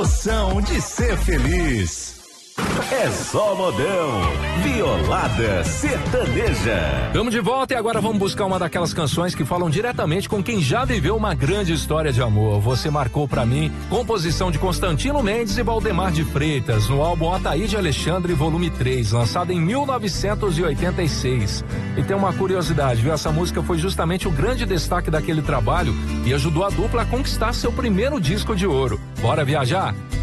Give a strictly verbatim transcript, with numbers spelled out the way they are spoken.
Emoção de ser feliz. É só modão. Violada sertaneja. Estamos de volta e agora vamos buscar uma daquelas canções que falam diretamente com quem já viveu uma grande história de amor. Você Marcou Pra Mim, composição de Constantino Mendes e Valdemar de Freitas, no álbum Ataíde Alexandre, volume três, lançado em mil novecentos e oitenta e seis. E tem uma curiosidade, viu? Essa música foi justamente o grande destaque daquele trabalho e ajudou a dupla a conquistar seu primeiro disco de ouro. Bora viajar?